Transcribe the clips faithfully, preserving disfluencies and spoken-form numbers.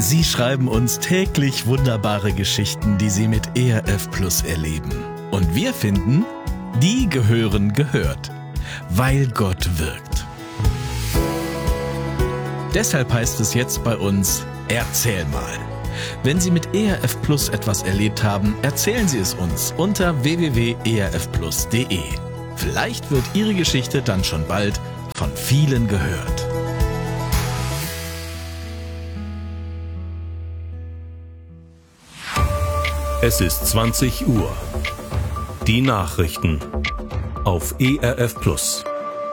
Sie schreiben uns täglich wunderbare Geschichten, die Sie mit E R F Plus erleben. Und wir finden, die gehören gehört, weil Gott wirkt. Deshalb heißt es jetzt bei uns, erzähl mal. Wenn Sie mit E R F Plus etwas erlebt haben, erzählen Sie es uns unter w w w punkt e r f plus punkt d e. Vielleicht wird Ihre Geschichte dann schon bald von vielen gehört. Es ist zwanzig Uhr. Die Nachrichten auf E R F Plus.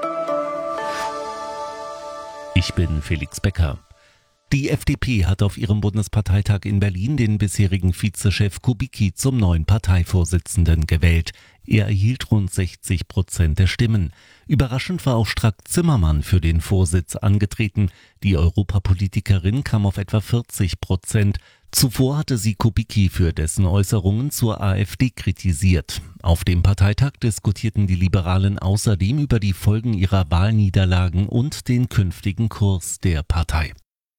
Ich bin Felix Becker. Die F D P hat auf ihrem Bundesparteitag in Berlin den bisherigen Vizechef Kubicki zum neuen Parteivorsitzenden gewählt. Er erhielt rund sechzig Prozent der Stimmen. Überraschend war auch Strack-Zimmermann für den Vorsitz angetreten. Die Europapolitikerin kam auf etwa vierzig Prozent. Zuvor hatte sie Kubicki für dessen Äußerungen zur AfD kritisiert. Auf dem Parteitag diskutierten die Liberalen außerdem über die Folgen ihrer Wahlniederlagen und den künftigen Kurs der Partei.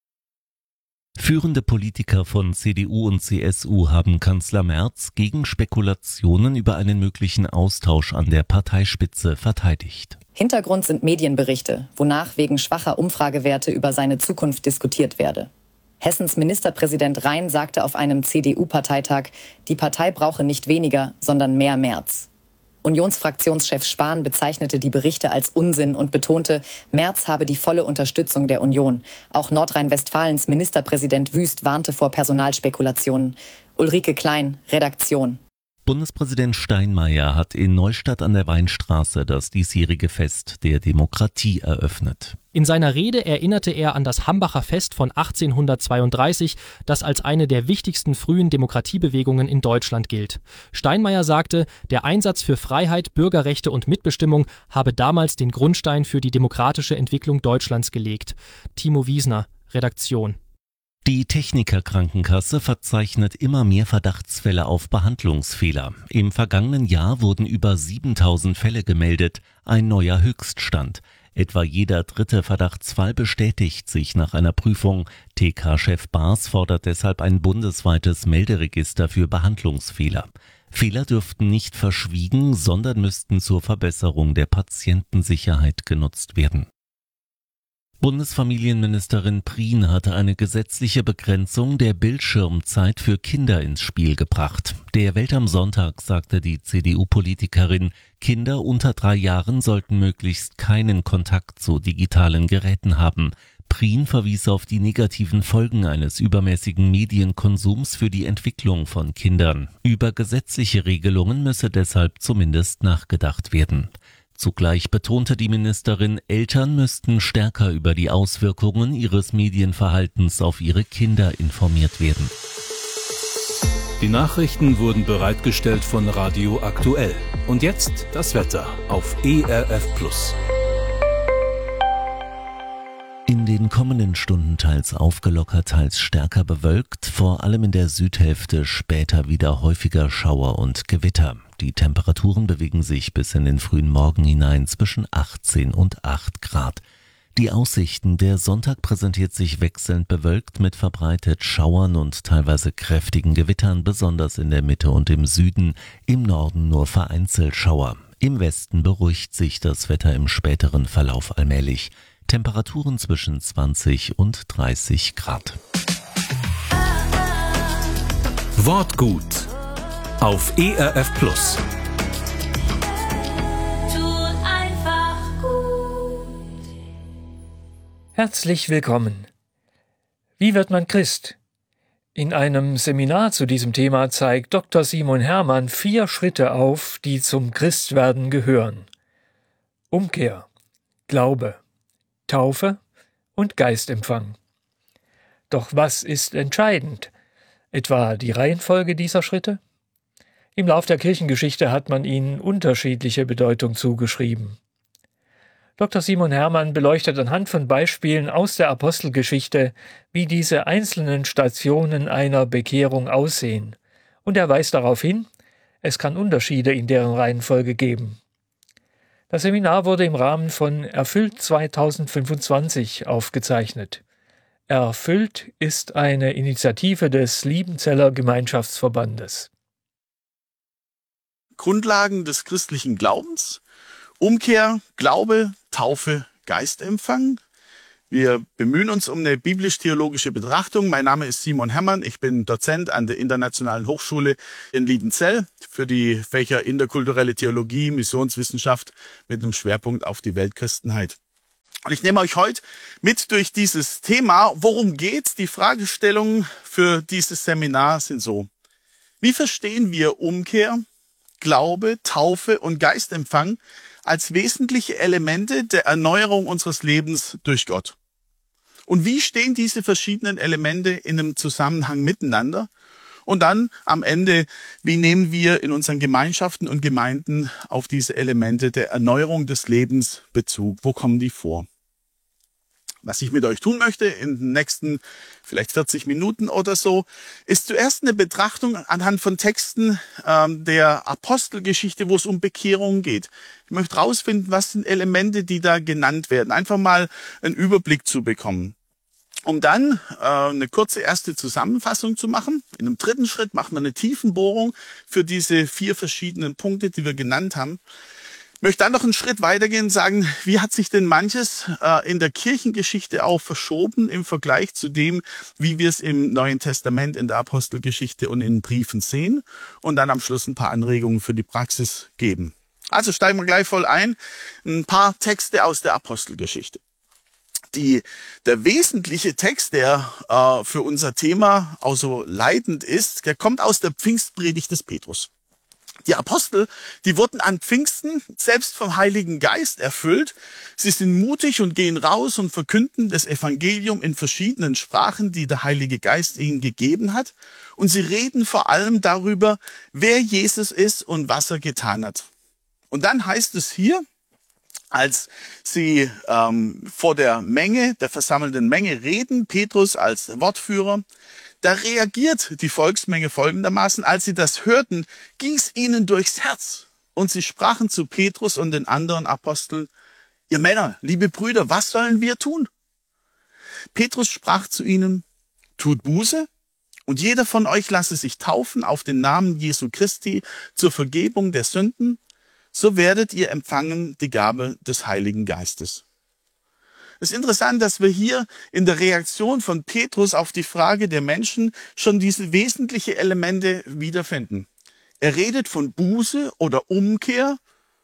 Führende Politiker von C D U und C S U haben Kanzler Merz gegen Spekulationen über einen möglichen Austausch an der Parteispitze verteidigt. Hintergrund sind Medienberichte, wonach wegen schwacher Umfragewerte über seine Zukunft diskutiert werde. Hessens Ministerpräsident Rhein sagte auf einem C D U-Parteitag, die Partei brauche nicht weniger, sondern mehr Merz. Unionsfraktionschef Spahn bezeichnete die Berichte als Unsinn und betonte, Merz habe die volle Unterstützung der Union. Auch Nordrhein-Westfalens Ministerpräsident Wüst warnte vor Personalspekulationen. Ulrike Klein, Redaktion. Bundespräsident Steinmeier hat in Neustadt an der Weinstraße das diesjährige Fest der Demokratie eröffnet. In seiner Rede erinnerte er an das Hambacher Fest von achtzehnhundertzweiunddreißig, das als eine der wichtigsten frühen Demokratiebewegungen in Deutschland gilt. Steinmeier sagte, der Einsatz für Freiheit, Bürgerrechte und Mitbestimmung habe damals den Grundstein für die demokratische Entwicklung Deutschlands gelegt. Timo Wiesner, Redaktion. Die Techniker-Krankenkasse verzeichnet immer mehr Verdachtsfälle auf Behandlungsfehler. Im vergangenen Jahr wurden über siebentausend Fälle gemeldet, ein neuer Höchststand. Etwa jeder dritte Verdachtsfall bestätigt sich nach einer Prüfung. T K-Chef Baas fordert deshalb ein bundesweites Melderegister für Behandlungsfehler. Fehler dürften nicht verschwiegen, sondern müssten zur Verbesserung der Patientensicherheit genutzt werden. Bundesfamilienministerin Prien hatte eine gesetzliche Begrenzung der Bildschirmzeit für Kinder ins Spiel gebracht. Der Welt am Sonntag sagte die C D U-Politikerin, Kinder unter drei Jahren sollten möglichst keinen Kontakt zu digitalen Geräten haben. Prien verwies auf die negativen Folgen eines übermäßigen Medienkonsums für die Entwicklung von Kindern. Über gesetzliche Regelungen müsse deshalb zumindest nachgedacht werden. Zugleich betonte die Ministerin, Eltern müssten stärker über die Auswirkungen ihres Medienverhaltens auf ihre Kinder informiert werden. Die Nachrichten wurden bereitgestellt von Radio Aktuell. Und jetzt das Wetter auf E R F Plus. In den kommenden Stunden teils aufgelockert, teils stärker bewölkt, vor allem in der Südhälfte später wieder häufiger Schauer und Gewitter. Die Temperaturen bewegen sich bis in den frühen Morgen hinein zwischen achtzehn und acht Grad. Die Aussichten: Der Sonntag präsentiert sich wechselnd bewölkt mit verbreitet Schauern und teilweise kräftigen Gewittern, besonders in der Mitte und im Süden, im Norden nur vereinzelt Schauer. Im Westen beruhigt sich das Wetter im späteren Verlauf allmählich. Temperaturen zwischen zwanzig und dreißig Grad. Wortgut auf E R F Plus. Herzlich willkommen. Wie wird man Christ? In einem Seminar zu diesem Thema zeigt Doktor Simon Hermann vier Schritte auf, die zum Christwerden gehören. Umkehr, Glaube, Taufe und Geistempfang. Doch was ist entscheidend? Etwa die Reihenfolge dieser Schritte? Im Lauf der Kirchengeschichte hat man ihnen unterschiedliche Bedeutung zugeschrieben. Doktor Simon Hermann beleuchtet anhand von Beispielen aus der Apostelgeschichte, wie diese einzelnen Stationen einer Bekehrung aussehen. Und er weist darauf hin, es kann Unterschiede in deren Reihenfolge geben. Das Seminar wurde im Rahmen von Erfüllt zweitausendfünfundzwanzig aufgezeichnet. Erfüllt ist eine Initiative des Liebenzeller Gemeinschaftsverbandes. Grundlagen des christlichen Glaubens: Umkehr, Glaube, Taufe, Geistempfang. Wir bemühen uns um eine biblisch-theologische Betrachtung. Mein Name ist Simon Hermann. Ich bin Dozent an der Internationalen Hochschule in Liebenzell für die Fächer interkulturelle Theologie, Missionswissenschaft mit einem Schwerpunkt auf die Weltchristenheit. Und ich nehme euch heute mit durch dieses Thema. Worum geht's? Die Fragestellungen für dieses Seminar sind so: Wie verstehen wir Umkehr, Glaube, Taufe und Geistempfang als wesentliche Elemente der Erneuerung unseres Lebens durch Gott? Und wie stehen diese verschiedenen Elemente in einem Zusammenhang miteinander? Und dann am Ende, wie nehmen wir in unseren Gemeinschaften und Gemeinden auf diese Elemente der Erneuerung des Lebens Bezug? Wo kommen die vor? Was ich mit euch tun möchte in den nächsten vielleicht vierzig Minuten oder so, ist zuerst eine Betrachtung anhand von Texten ähm, der Apostelgeschichte, wo es um Bekehrung geht. Ich möchte rausfinden, was sind Elemente, die da genannt werden. Einfach mal einen Überblick zu bekommen. Um dann äh, eine kurze erste Zusammenfassung zu machen. In einem dritten Schritt machen wir eine Tiefenbohrung für diese vier verschiedenen Punkte, die wir genannt haben. Ich möchte dann noch einen Schritt weitergehen und sagen, wie hat sich denn manches äh, in der Kirchengeschichte auch verschoben im Vergleich zu dem, wie wir es im Neuen Testament, in der Apostelgeschichte und in den Briefen sehen. Und dann am Schluss ein paar Anregungen für die Praxis geben. Also steigen wir gleich voll ein. Ein paar Texte aus der Apostelgeschichte. Die, der wesentliche Text, der äh, für unser Thema auch so leitend ist, der kommt aus der Pfingstpredigt des Petrus. Die Apostel, die wurden an Pfingsten selbst vom Heiligen Geist erfüllt. Sie sind mutig und gehen raus und verkünden das Evangelium in verschiedenen Sprachen, die der Heilige Geist ihnen gegeben hat. Und sie reden vor allem darüber, wer Jesus ist und was er getan hat. Und dann heißt es hier, als sie ähm, vor der Menge, der versammelten Menge reden, Petrus als Wortführer, da reagiert die Volksmenge folgendermaßen: Als sie das hörten, ging es ihnen durchs Herz. Und sie sprachen zu Petrus und den anderen Aposteln: Ihr Männer, liebe Brüder, was sollen wir tun? Petrus sprach zu ihnen: Tut Buße, und jeder von euch lasse sich taufen auf den Namen Jesu Christi zur Vergebung der Sünden. So werdet ihr empfangen die Gabe des Heiligen Geistes. Es ist interessant, dass wir hier in der Reaktion von Petrus auf die Frage der Menschen schon diese wesentlichen Elemente wiederfinden. Er redet von Buße oder Umkehr.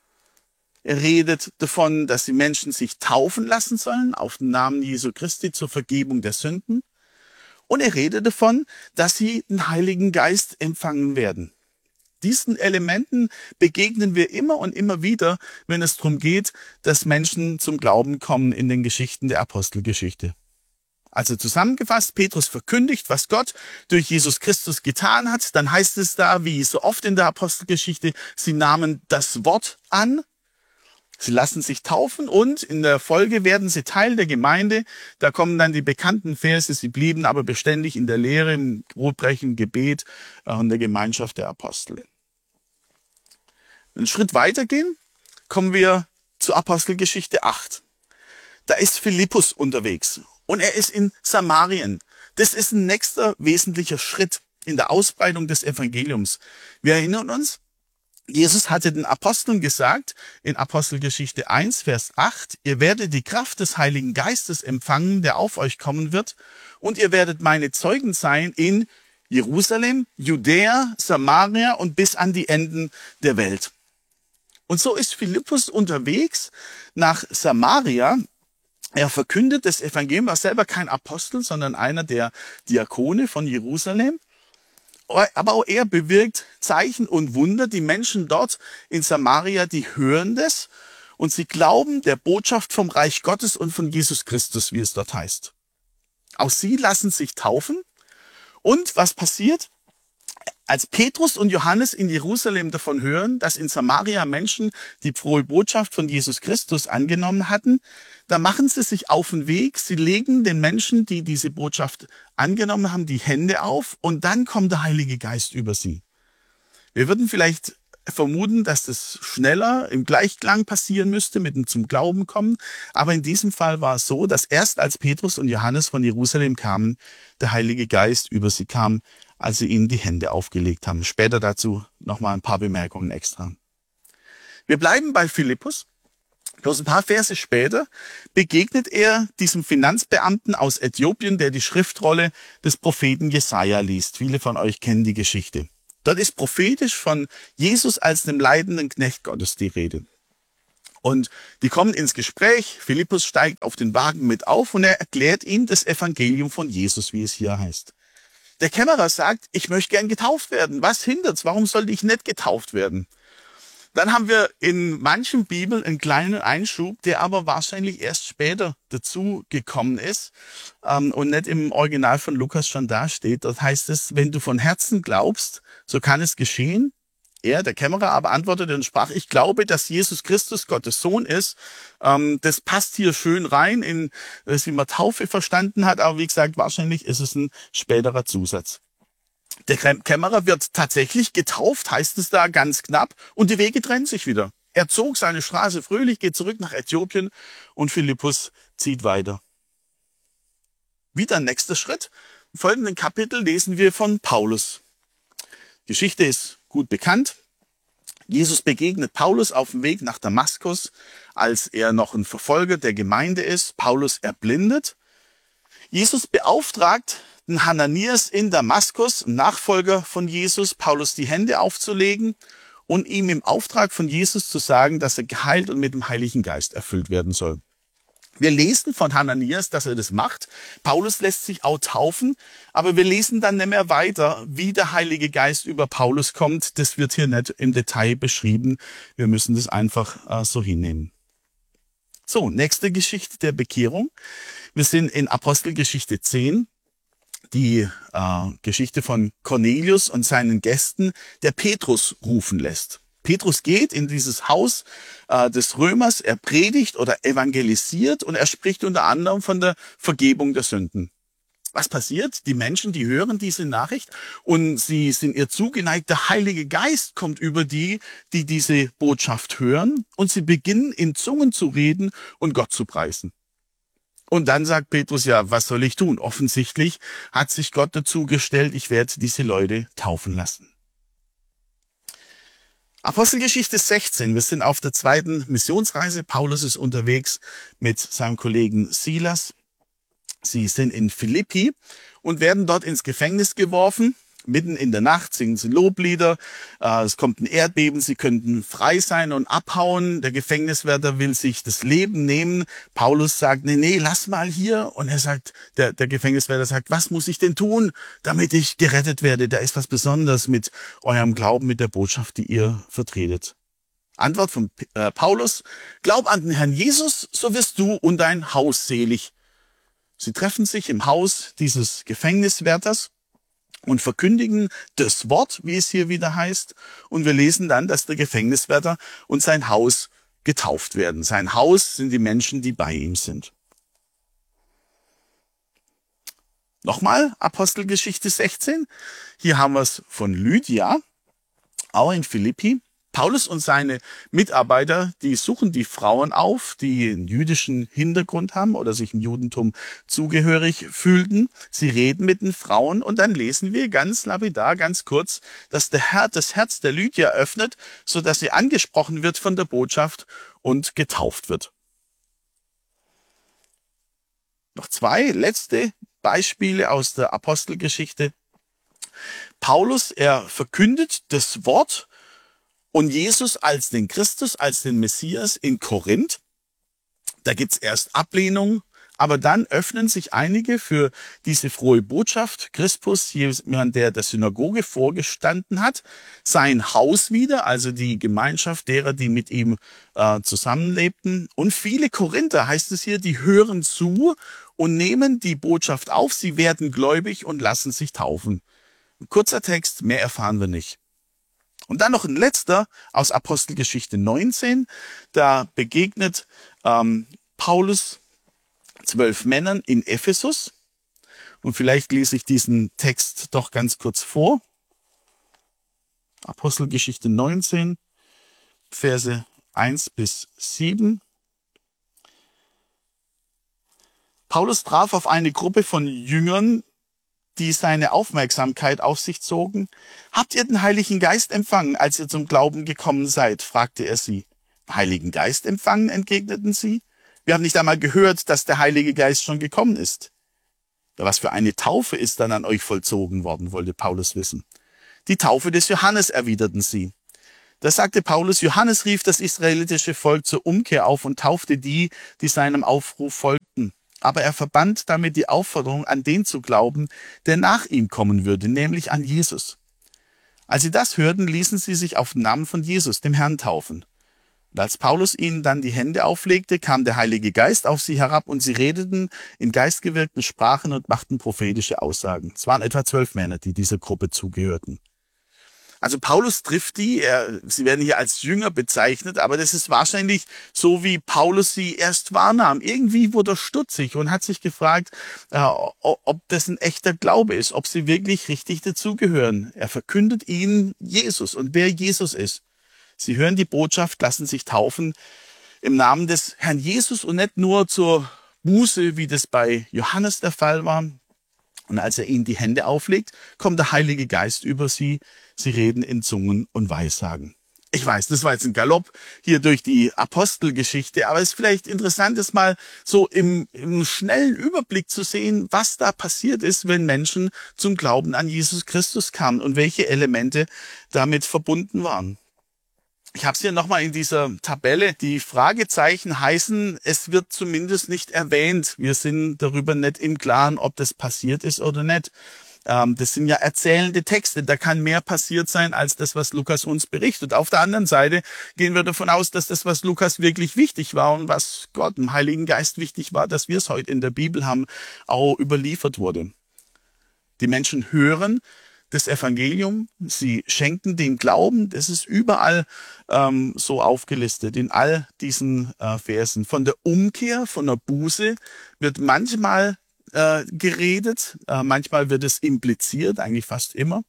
Er redet davon, dass die Menschen sich taufen lassen sollen auf den Namen Jesu Christi zur Vergebung der Sünden. Und er redet davon, dass sie den Heiligen Geist empfangen werden. Diesen Elementen begegnen wir immer und immer wieder, wenn es darum geht, dass Menschen zum Glauben kommen in den Geschichten der Apostelgeschichte. Also zusammengefasst, Petrus verkündigt, was Gott durch Jesus Christus getan hat. Dann heißt es da, wie so oft in der Apostelgeschichte, sie nahmen das Wort an, sie lassen sich taufen und in der Folge werden sie Teil der Gemeinde. Da kommen dann die bekannten Verse, sie blieben aber beständig in der Lehre, im Brotbrechen, Gebet und der Gemeinschaft der Apostel. Einen Schritt weitergehen, kommen wir zur Apostelgeschichte acht. Da ist Philippus unterwegs und er ist in Samarien. Das ist ein nächster wesentlicher Schritt in der Ausbreitung des Evangeliums. Wir erinnern uns, Jesus hatte den Aposteln gesagt, in Apostelgeschichte eins, Vers acht, ihr werdet die Kraft des Heiligen Geistes empfangen, der auf euch kommen wird, und ihr werdet meine Zeugen sein in Jerusalem, Judäa, Samaria und bis an die Enden der Welt. Und so ist Philippus unterwegs nach Samaria. Er verkündet das Evangelium, war selber kein Apostel, sondern einer der Diakone von Jerusalem. Aber auch er bewirkt Zeichen und Wunder. Die Menschen dort in Samaria, die hören das und sie glauben der Botschaft vom Reich Gottes und von Jesus Christus, wie es dort heißt. Auch sie lassen sich taufen. Und was passiert? Als Petrus und Johannes in Jerusalem davon hören, dass in Samaria Menschen die frohe Botschaft von Jesus Christus angenommen hatten, da machen sie sich auf den Weg, sie legen den Menschen, die diese Botschaft angenommen haben, die Hände auf und dann kommt der Heilige Geist über sie. Wir würden vielleicht vermuten, dass das schneller im Gleichklang passieren müsste, mit dem zum Glauben kommen. Aber in diesem Fall war es so, dass erst als Petrus und Johannes von Jerusalem kamen, der Heilige Geist über sie kam, als sie ihnen die Hände aufgelegt haben. Später dazu nochmal ein paar Bemerkungen extra. Wir bleiben bei Philippus. Bloß ein paar Verse später begegnet er diesem Finanzbeamten aus Äthiopien, der die Schriftrolle des Propheten Jesaja liest. Viele von euch kennen die Geschichte. Dort ist prophetisch von Jesus als dem leidenden Knecht Gottes die Rede. Und die kommen ins Gespräch. Philippus steigt auf den Wagen mit auf und er erklärt ihm das Evangelium von Jesus, wie es hier heißt. Der Kämmerer sagt, ich möchte gern getauft werden. Was hindert's? Warum sollte ich nicht getauft werden? Dann haben wir in manchen Bibeln einen kleinen Einschub, der aber wahrscheinlich erst später dazu gekommen ist ähm, und nicht im Original von Lukas schon dasteht. Dort heißt es, wenn du von Herzen glaubst, so kann es geschehen. Er, der Kämmerer, aber antwortete und sprach, ich glaube, dass Jesus Christus Gottes Sohn ist. Ähm, das passt hier schön rein, in das, wie man Taufe verstanden hat, aber wie gesagt, wahrscheinlich ist es ein späterer Zusatz. Der Kämmerer wird tatsächlich getauft, heißt es da ganz knapp, und die Wege trennen sich wieder. Er zog seine Straße fröhlich, geht zurück nach Äthiopien und Philippus zieht weiter. Wieder nächster Schritt. Im folgenden Kapitel lesen wir von Paulus. Geschichte ist gut bekannt. Jesus begegnet Paulus auf dem Weg nach Damaskus, als er noch ein Verfolger der Gemeinde ist. Paulus erblindet. Jesus beauftragt den Hananias in Damaskus, Nachfolger von Jesus, Paulus die Hände aufzulegen und ihm im Auftrag von Jesus zu sagen, dass er geheilt und mit dem Heiligen Geist erfüllt werden soll. Wir lesen von Hananias, dass er das macht. Paulus lässt sich auch taufen, aber wir lesen dann nicht mehr weiter, wie der Heilige Geist über Paulus kommt. Das wird hier nicht im Detail beschrieben. Wir müssen das einfach äh, so hinnehmen. So, nächste Geschichte der Bekehrung. Wir sind in Apostelgeschichte zehn. Die äh, Geschichte von Cornelius und seinen Gästen, der Petrus rufen lässt. Petrus geht in dieses Haus äh, des Römers, er predigt oder evangelisiert und er spricht unter anderem von der Vergebung der Sünden. Was passiert? Die Menschen, die hören diese Nachricht und sie sind ihr zugeneigt. Der Heilige Geist kommt über die, die diese Botschaft hören und sie beginnen in Zungen zu reden und Gott zu preisen. Und dann sagt Petrus, ja, was soll ich tun? Offensichtlich hat sich Gott dazu gestellt, ich werde diese Leute taufen lassen. Apostelgeschichte sechzehn, wir sind auf der zweiten Missionsreise. Paulus ist unterwegs mit seinem Kollegen Silas. Sie sind in Philippi und werden dort ins Gefängnis geworfen. Mitten in der Nacht singen sie Loblieder, äh, es kommt ein Erdbeben, sie könnten frei sein und abhauen. Der Gefängniswärter will sich das Leben nehmen. Paulus sagt, nee, nee, lass mal hier. Und er sagt, der, der Gefängniswärter sagt, was muss ich denn tun, damit ich gerettet werde? Da ist was Besonderes mit eurem Glauben, mit der Botschaft, die ihr vertretet. Antwort von äh, Paulus, glaub an den Herrn Jesus, so wirst du und dein Haus selig. Sie treffen sich im Haus dieses Gefängniswärters und verkündigen das Wort, wie es hier wieder heißt. Und wir lesen dann, dass der Gefängniswärter und sein Haus getauft werden. Sein Haus sind die Menschen, die bei ihm sind. Nochmal Apostelgeschichte sechzehn. Hier haben wir es von Lydia, auch in Philippi. Paulus und seine Mitarbeiter, die suchen die Frauen auf, die einen jüdischen Hintergrund haben oder sich im Judentum zugehörig fühlten. Sie reden mit den Frauen und dann lesen wir ganz lapidar, ganz kurz, dass der Herr das Herz der Lydia öffnet, sodass sie angesprochen wird von der Botschaft und getauft wird. Noch zwei letzte Beispiele aus der Apostelgeschichte. Paulus, er verkündet das Wort und Jesus als den Christus, als den Messias in Korinth. Da gibt's erst Ablehnung, aber dann öffnen sich einige für diese frohe Botschaft. Crispus, jemand, der der Synagoge vorgestanden hat, sein Haus wieder, also die Gemeinschaft derer, die mit ihm äh, zusammenlebten. Und viele Korinther, heißt es hier, die hören zu und nehmen die Botschaft auf. Sie werden gläubig und lassen sich taufen. Ein kurzer Text, mehr erfahren wir nicht. Und dann noch ein letzter aus Apostelgeschichte neunzehn. Da begegnet ähm, Paulus zwölf Männern in Ephesus. Und vielleicht lese ich diesen Text doch ganz kurz vor. Apostelgeschichte neunzehn, Verse eins bis sieben. Paulus traf auf eine Gruppe von Jüngern, die seine Aufmerksamkeit auf sich zogen. Habt ihr den Heiligen Geist empfangen, als ihr zum Glauben gekommen seid? Fragte er sie. Heiligen Geist empfangen, entgegneten sie. Wir haben nicht einmal gehört, dass der Heilige Geist schon gekommen ist. Was für eine Taufe ist dann an euch vollzogen worden, wollte Paulus wissen. Die Taufe des Johannes, erwiderten sie. Da sagte Paulus, Johannes rief das israelitische Volk zur Umkehr auf und taufte die, die seinem Aufruf folgten. Aber er verband damit die Aufforderung, an den zu glauben, der nach ihm kommen würde, nämlich an Jesus. Als sie das hörten, ließen sie sich auf den Namen von Jesus, dem Herrn, taufen. Und als Paulus ihnen dann die Hände auflegte, kam der Heilige Geist auf sie herab und sie redeten in geistgewirkten Sprachen und machten prophetische Aussagen. Es waren etwa zwölf Männer, die dieser Gruppe zugehörten. Also Paulus trifft die, er, sie werden hier als Jünger bezeichnet, aber das ist wahrscheinlich so, wie Paulus sie erst wahrnahm. Irgendwie wurde er stutzig und hat sich gefragt, äh, ob das ein echter Glaube ist, ob sie wirklich richtig dazugehören. Er verkündet ihnen Jesus und wer Jesus ist. Sie hören die Botschaft, lassen sich taufen im Namen des Herrn Jesus und nicht nur zur Buße, wie das bei Johannes der Fall war. Und als er ihnen die Hände auflegt, kommt der Heilige Geist über sie. Sie reden in Zungen und Weissagen. Ich weiß, das war jetzt ein Galopp hier durch die Apostelgeschichte, aber es ist vielleicht interessant, das mal so im, im schnellen Überblick zu sehen, was da passiert ist, wenn Menschen zum Glauben an Jesus Christus kamen und welche Elemente damit verbunden waren. Ich habe es hier nochmal in dieser Tabelle. Die Fragezeichen heißen, es wird zumindest nicht erwähnt. Wir sind darüber nicht im Klaren, ob das passiert ist oder nicht. Ähm, das sind ja erzählende Texte. Da kann mehr passiert sein, als das, was Lukas uns berichtet. Auf der anderen Seite gehen wir davon aus, dass das, was Lukas wirklich wichtig war und was Gott, dem Heiligen Geist wichtig war, dass wir es heute in der Bibel haben, auch überliefert wurde. Die Menschen hören das Evangelium, sie schenken den Glauben, das ist überall ähm, so aufgelistet, in all diesen äh, Versen. Von der Umkehr, von der Buße wird manchmal äh, geredet, äh, manchmal wird es impliziert, eigentlich fast immer.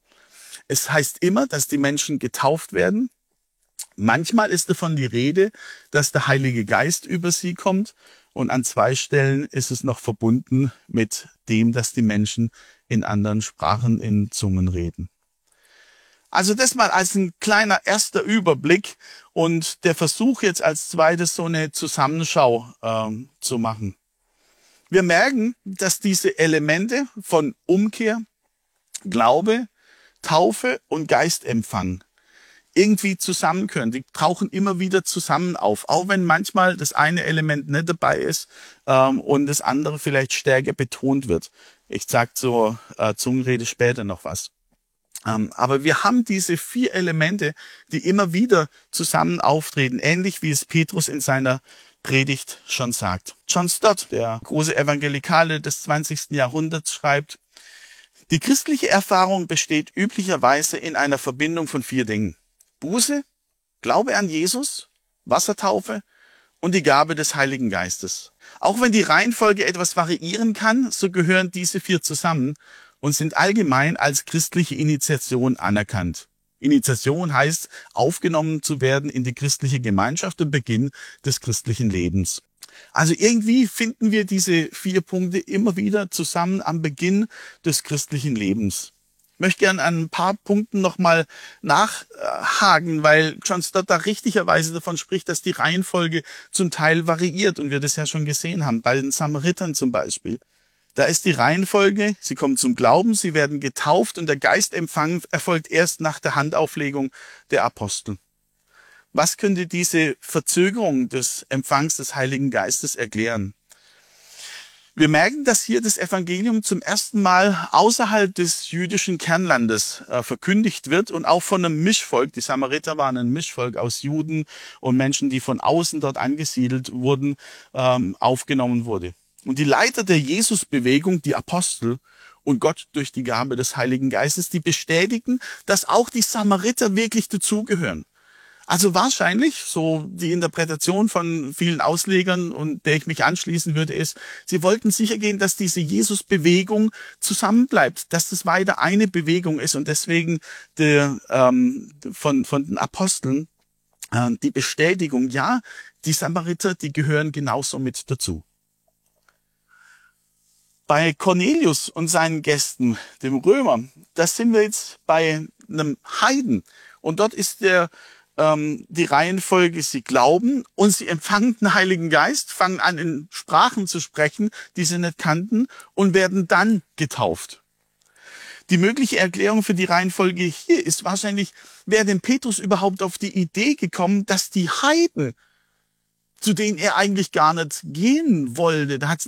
Es heißt immer, dass die Menschen getauft werden. Manchmal ist davon die Rede, dass der Heilige Geist über sie kommt. Und an zwei Stellen ist es noch verbunden mit dem, dass die Menschen in anderen Sprachen, in Zungen reden. Also das mal als ein kleiner erster Überblick und der Versuch jetzt als zweites so eine Zusammenschau ähm, zu machen. Wir merken, dass diese Elemente von Umkehr, Glaube, Taufe und Geistempfang irgendwie zusammen können. Die tauchen immer wieder zusammen auf, auch wenn manchmal das eine Element nicht dabei ist ähm, und das andere vielleicht stärker betont wird. Ich sage zur äh, Zungenrede später noch was. Ähm, aber wir haben diese vier Elemente, die immer wieder zusammen auftreten, ähnlich wie es Petrus in seiner Predigt schon sagt. John Stott, der große Evangelikale des zwanzigsten Jahrhunderts, schreibt, die christliche Erfahrung besteht üblicherweise in einer Verbindung von vier Dingen. Buße, Glaube an Jesus, Wassertaufe und die Gabe des Heiligen Geistes. Auch wenn die Reihenfolge etwas variieren kann, so gehören diese vier zusammen und sind allgemein als christliche Initiation anerkannt. Initiation heißt, aufgenommen zu werden in die christliche Gemeinschaft und Beginn des christlichen Lebens. Also irgendwie finden wir diese vier Punkte immer wieder zusammen am Beginn des christlichen Lebens. Ich möchte gerne an ein paar Punkten nochmal nachhaken, weil John Stott da richtigerweise davon spricht, dass die Reihenfolge zum Teil variiert und wir das ja schon gesehen haben, bei den Samaritern zum Beispiel. Da ist die Reihenfolge, sie kommen zum Glauben, sie werden getauft und der Geistempfang erfolgt erst nach der Handauflegung der Apostel. Was könnte diese Verzögerung des Empfangs des Heiligen Geistes erklären? Wir merken, dass hier das Evangelium zum ersten Mal außerhalb des jüdischen Kernlandes äh, verkündigt wird und auch von einem Mischvolk, die Samariter waren ein Mischvolk aus Juden und Menschen, die von außen dort angesiedelt wurden, ähm, aufgenommen wurde. Und die Leiter der Jesusbewegung, die Apostel und Gott durch die Gabe des Heiligen Geistes, die bestätigen, dass auch die Samariter wirklich dazugehören. Also wahrscheinlich, so die Interpretation von vielen Auslegern und der ich mich anschließen würde, ist, sie wollten sichergehen, dass diese Jesus-Bewegung zusammenbleibt, dass das weiter eine Bewegung ist und deswegen der, ähm, von, von den Aposteln äh, die Bestätigung, ja, die Samariter, die gehören genauso mit dazu. Bei Cornelius und seinen Gästen, dem Römer, da sind wir jetzt bei einem Heiden und dort ist der ähm, die Reihenfolge, sie glauben und sie empfangen den Heiligen Geist, fangen an in Sprachen zu sprechen, die sie nicht kannten und werden dann getauft. Die mögliche Erklärung für die Reihenfolge hier ist wahrscheinlich, wäre denn Petrus überhaupt auf die Idee gekommen, dass die Heiden, zu denen er eigentlich gar nicht gehen wollte, da hat's